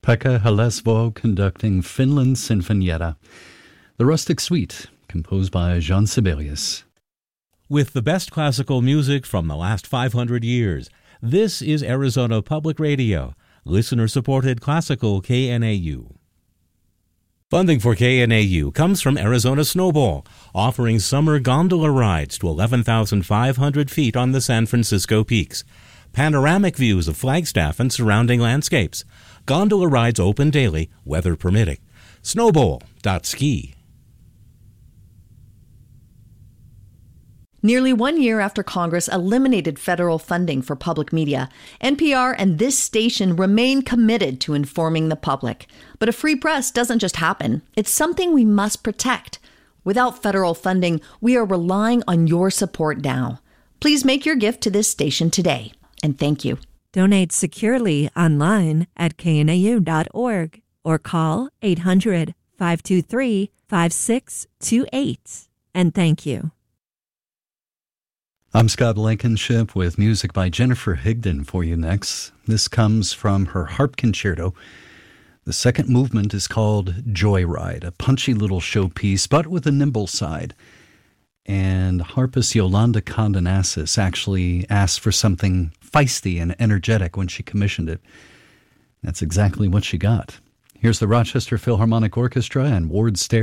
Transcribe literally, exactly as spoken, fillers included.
Pekka Halesvo conducting Finland Sinfonietta, the Rustic Suite, composed by Jean Sibelius. With the best classical music from the last five hundred years, this is Arizona Public Radio, listener-supported classical K N A U. Funding for K N A U comes from Arizona Snowball, offering summer gondola rides to eleven thousand five hundred feet on the San Francisco peaks. Panoramic views of Flagstaff and surrounding landscapes. Gondola rides open daily, weather permitting. snowball dot ski. Nearly one year after Congress eliminated federal funding for public media, N P R and this station remain committed to informing the public. But a free press doesn't just happen. It's something we must protect. Without federal funding, we are relying on your support now. Please make your gift to this station today. And thank you. Donate securely online at K N A U dot org or call eight hundred, five two three, five six two eight. And thank you. I'm Scott Blankenship with music by Jennifer Higdon for you next. This comes from her harp concerto. The second movement is called Joyride, a punchy little showpiece, but with a nimble side. And harpist Yolanda Condonasis actually asked for something feisty and energetic when she commissioned it. That's exactly what she got. Here's the Rochester Philharmonic Orchestra and Ward Stair.